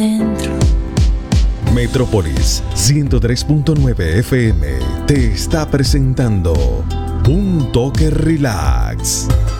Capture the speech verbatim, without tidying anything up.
dentro. Metrópolis ciento tres punto nueve F M te está presentando Un Toque Relax.